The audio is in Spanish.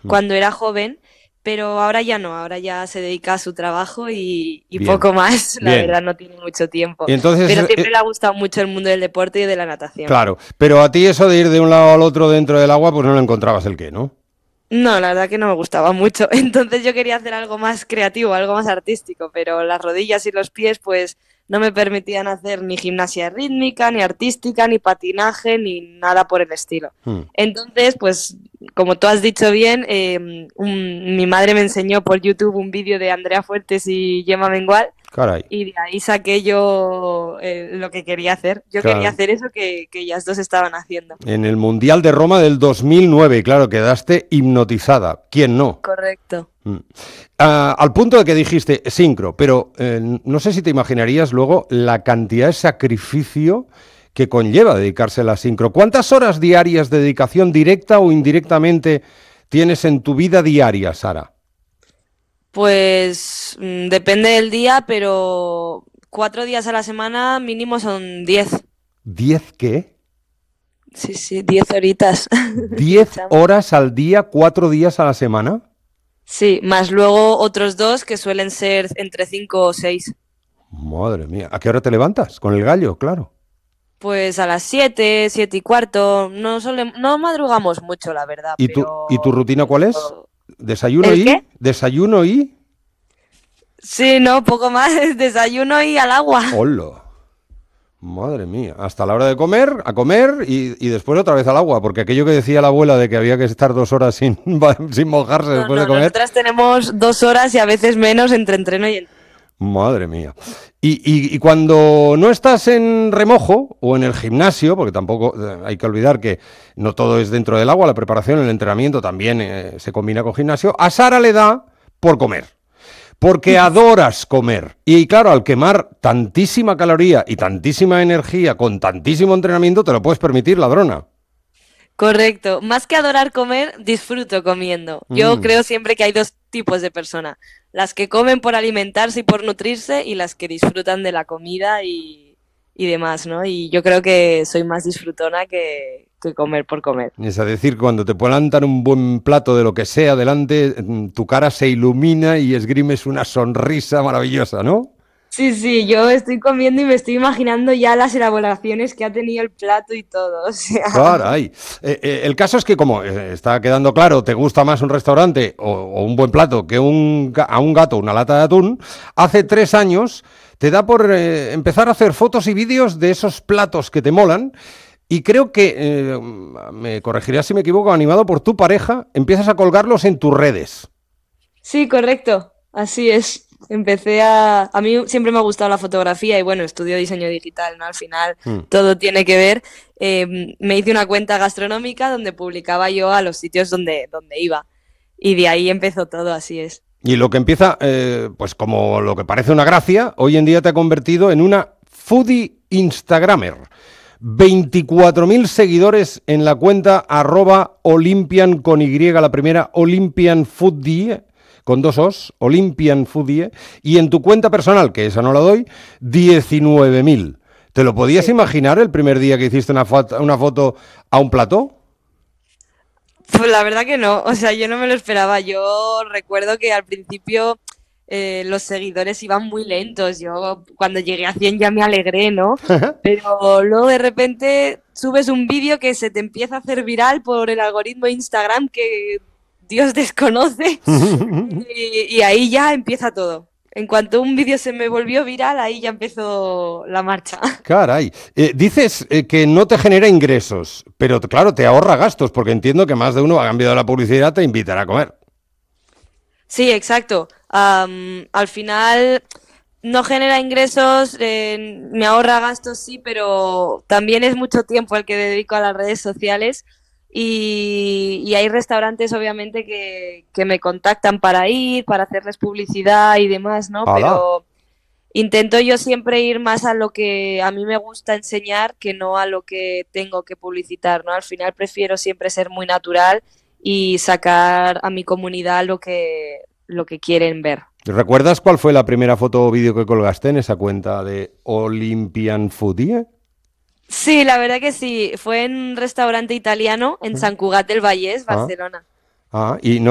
cuando era joven, pero ahora ya no, ahora ya se dedica a su trabajo y Bien, poco más, la bien. verdad no tiene mucho tiempo. Y entonces, Pero siempre le ha gustado mucho el mundo del deporte y de la natación. claro, pero a ti eso de ir de un lado al otro dentro del agua, pues no lo encontrabas el qué, ¿no? No, la verdad que no me gustaba mucho. Entonces yo quería hacer algo más creativo, algo más artístico, pero las rodillas y los pies pues no me permitían hacer ni gimnasia rítmica, ni artística, ni patinaje, ni nada por el estilo. Hmm, Entonces, pues como tú has dicho bien, mi madre me enseñó por YouTube un vídeo de Andrea Fuertes y Gemma Mengual caray, y de ahí saqué yo lo que quería hacer. Yo quería claro. hacer eso que ellas dos estaban haciendo. En el Mundial de Roma del 2009, claro, quedaste hipnotizada. ¿Quién no? Correcto. Mm. Al punto de que dijiste sincro, pero no sé si te imaginarías luego la cantidad de sacrificio que conlleva dedicarse a la sincro. ¿Cuántas horas diarias de dedicación directa o indirectamente tienes en tu vida diaria, Sara? Pues depende del día, pero 4 días a la semana mínimo son 10. ¿10 qué? Sí, sí, 10 horitas. Le ¿10 echamos. horas al día, 4 días a la semana? Sí, más luego otros dos que suelen ser entre 5 o 6. Madre mía, ¿a qué hora te levantas? Con el gallo, claro. Pues a las 7, 7:15. No madrugamos mucho, la verdad, ¿Y tu rutina cuál es? pero... ¿Desayuno ¿El qué? y? ¿Desayuno y? Sí, no, poco más. Desayuno y al agua. ¡Hola! Madre mía, hasta la hora de comer, a comer y después otra vez al agua, porque aquello que decía la abuela de que había que estar 2 horas sin, sin mojarse No, después de no, comer, nosotras tenemos 2 horas y a veces menos entre entreno y entreno. madre mía. Y cuando no estás en remojo o en el gimnasio, porque tampoco hay que olvidar que no todo es dentro del agua, la preparación, el entrenamiento también se combina con gimnasio, a Sara le da por comer. Porque adoras comer. Y claro, al quemar tantísima caloría y tantísima energía con tantísimo entrenamiento, te lo puedes permitir, ladrona. Correcto. Más que adorar comer, disfruto comiendo. Yo Mm. creo siempre que hay dos tipos de personas. Las que comen por alimentarse y por nutrirse y las que disfrutan de la comida y demás, ¿no? Y yo creo que soy más disfrutona que comer por comer. Es decir, cuando te plantan un buen plato de lo que sea delante, tu cara se ilumina y esgrimes una sonrisa maravillosa, ¿no? Sí, sí, yo estoy comiendo y me estoy imaginando ya las elaboraciones que ha tenido el plato y todo. O sea, Caray. El caso es que, como está quedando claro, te gusta más un restaurante o un buen plato que a un gato una lata de atún, hace 3 años te da por empezar a hacer fotos y vídeos de esos platos que te molan. Y creo que, me corregirás si me equivoco, animado por tu pareja, empiezas a colgarlos en tus redes. sí, correcto. Así es. A mí siempre me ha gustado la fotografía y bueno, estudio diseño digital, ¿no? Al final Mm. todo tiene que ver. Me hice una cuenta gastronómica donde publicaba yo a los sitios donde iba. Y de ahí empezó todo, así es. Y lo que empieza, pues como lo que parece una gracia, hoy en día te ha convertido en una foodie instagramer. 24.000 seguidores en la cuenta @Olympian con Y, la primera Olympian Foodie, con 2 O's, Olympian Foodie, y en tu cuenta personal, que esa no la doy, 19.000. ¿Te lo podías Sí. imaginar el primer día que hiciste una foto a un plató? Pues la verdad que no, o sea, yo no me lo esperaba. Yo recuerdo que al principio los seguidores iban muy lentos. Yo cuando llegué a 100 ya me alegré, ¿no? Pero luego de repente subes un vídeo que se te empieza a hacer viral por el algoritmo de Instagram que Dios desconoce y ahí ya empieza todo. En cuanto un vídeo se me volvió viral, ahí ya empezó la marcha. Caray, dices que no te genera ingresos, pero claro, te ahorra gastos, porque entiendo que más de uno a cambio de la publicidad te invitará a comer. Sí, exacto. Al final no genera ingresos, me ahorra gastos, sí, pero también es mucho tiempo el que dedico a las redes sociales y hay restaurantes obviamente que me contactan para ir, para hacerles publicidad y demás, ¿no? ¡Hala! Pero intento yo siempre ir más a lo que a mí me gusta enseñar que no a lo que tengo que publicitar, ¿no? Al final prefiero siempre ser muy natural y sacar a mi comunidad lo que quieren ver. ¿Recuerdas cuál fue la primera foto o vídeo que colgaste en esa cuenta de Olympian Foodie? Sí, la verdad que sí. Fue en un restaurante italiano en Sant Cugat del Vallès, Ah, Barcelona. y no